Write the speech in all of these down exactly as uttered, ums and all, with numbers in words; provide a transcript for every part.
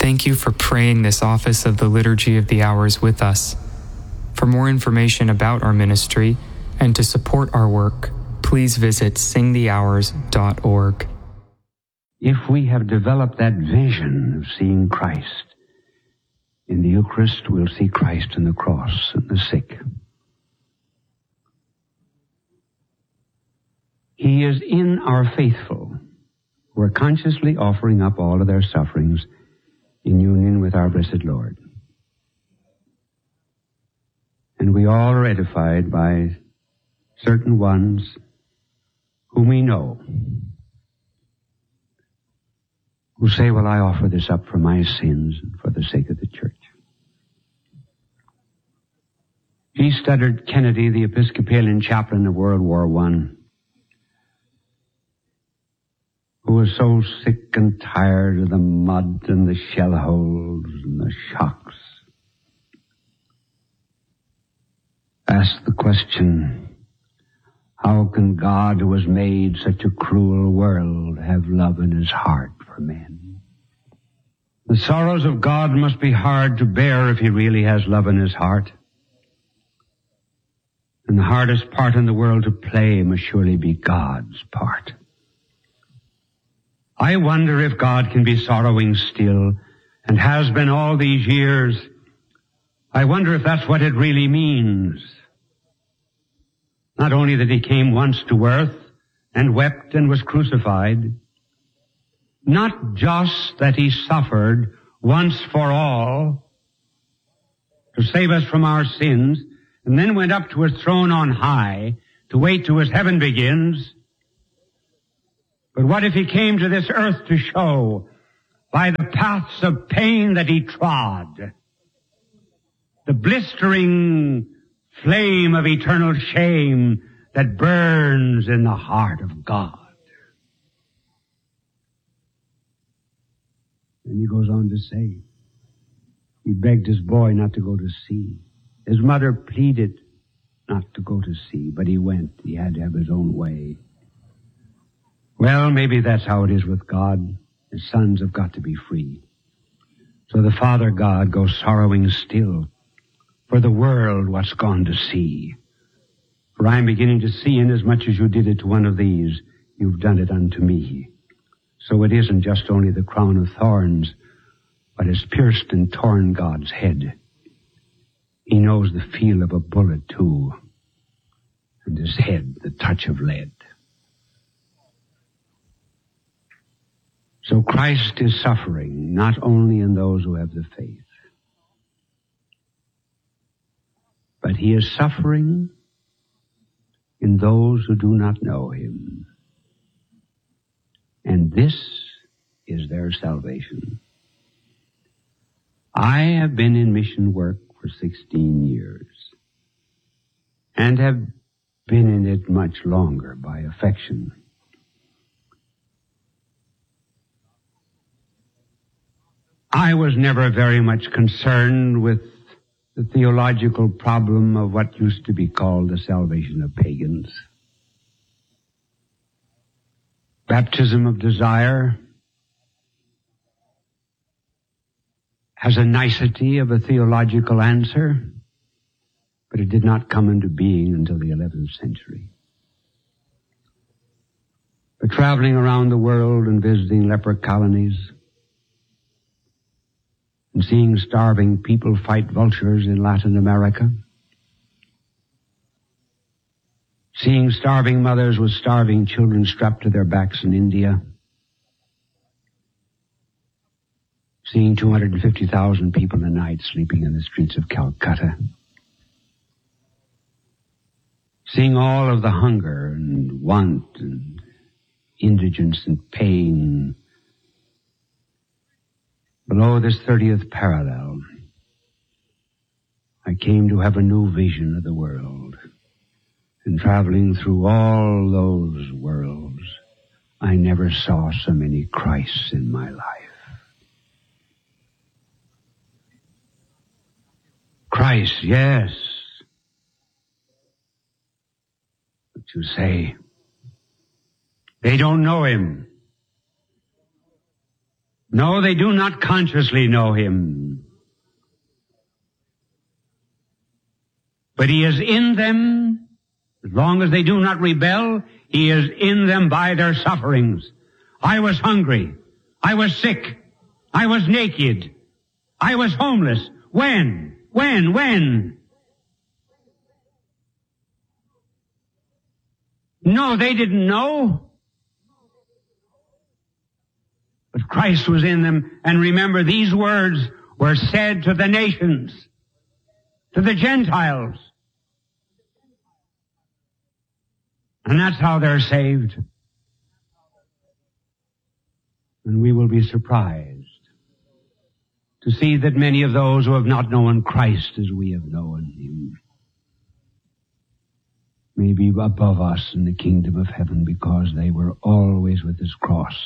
Thank you for praying this office of the Liturgy of the Hours with us. For more information about our ministry and to support our work, please visit sing the hours dot org. If we have developed that vision of seeing Christ in the Eucharist, we'll see Christ in the cross and the sick. He is in our faithful who are consciously offering up all of their sufferings in union with our blessed Lord. And we all are edified by certain ones whom we know, who say, well, I offer this up for my sins and for the sake of the church. G. Studdert Kennedy, the Episcopalian chaplain of World War One, who was so sick and tired of the mud and the shell holes and the shocks, asked the question, how can God, who has made such a cruel world, have love in his heart for men? The sorrows of God must be hard to bear if he really has love in his heart. And the hardest part in the world to play must surely be God's part. I wonder if God can be sorrowing still, and has been all these years. I wonder if that's what it really means. Not only that he came once to earth and wept and was crucified, not just that he suffered once for all to save us from our sins, and then went up to his throne on high to wait till his heaven begins. But what if he came to this earth to show by the paths of pain that he trod, the blistering flame of eternal shame that burns in the heart of God? And he goes on to say, he begged his boy not to go to sea. His mother pleaded not to go to sea, but he went. He had to have his own way. Well, maybe that's how it is with God. His sons have got to be free. So the Father God goes sorrowing still for the world what's gone to sea. For I'm beginning to see, inasmuch as you did it to one of these, you've done it unto me. So it isn't just only the crown of thorns, but it's pierced and torn God's head. He knows the feel of a bullet, too, and his head, the touch of lead. So Christ is suffering, not only in those who have the faith, but he is suffering in those who do not know him. And this is their salvation. I have been in mission work for sixteen years, and have been in it much longer by affection. I was never very much concerned with the theological problem of what used to be called the salvation of pagans. Baptism of desire has a nicety of a theological answer, but it did not come into being until the eleventh century. But traveling around the world and visiting leper colonies, and seeing starving people fight vultures in Latin America, seeing starving mothers with starving children strapped to their backs in India, seeing two hundred fifty thousand people a night sleeping in the streets of Calcutta, seeing all of the hunger and want and indigence and pain below this thirtieth parallel, I came to have a new vision of the world. And traveling through all those worlds, I never saw so many Christs in my life. Christ, yes. But you say, they don't know him. No, they do not consciously know him. But he is in them. As long as they do not rebel, he is in them by their sufferings. I was hungry. I was sick. I was naked. I was homeless. When? When? When? No, they didn't know. But Christ was in them. And remember, these words were said to the nations, to the Gentiles. And that's how they're saved. And we will be surprised to see that many of those who have not known Christ as we have known him may be above us in the kingdom of heaven, because they were always with his cross.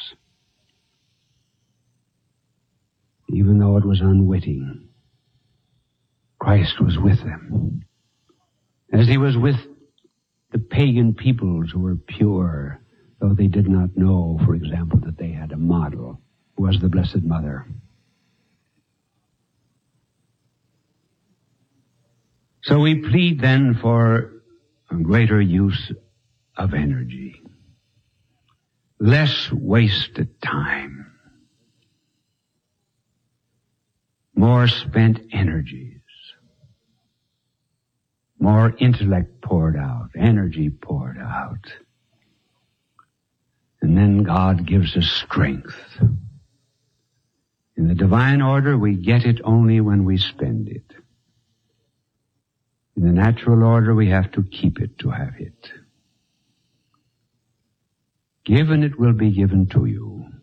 Even though it was unwitting, Christ was with them, as he was with the pagan peoples who were pure, though they did not know, for example, that they had a model who was the Blessed Mother. So we plead then for a greater use of energy, less wasted time, more spent energies, more intellect poured out, energy poured out. And then God gives us strength. In the divine order, we get it only when we spend it. In the natural order, we have to keep it to have it. Given, it will be given to you.